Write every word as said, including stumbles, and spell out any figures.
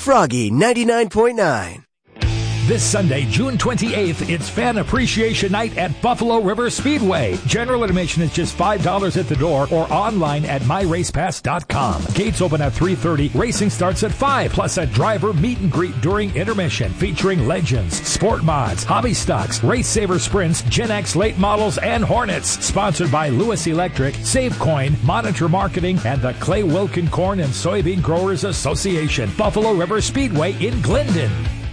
Froggy ninety-nine point nine. This Sunday, June twenty-eighth, it's Fan Appreciation Night at Buffalo River Speedway. General admission is just five dollars at the door or online at my race pass dot com. Gates open at three thirty. Racing starts at five, plus a driver meet and greet during intermission featuring legends, sport mods, hobby stocks, Race Saver Sprints, Gen X late models, and Hornets. Sponsored by Lewis Electric, SaveCoin, Monitor Marketing, and the Clay Wilkin Corn and Soybean Growers Association. Buffalo River Speedway in Glendon.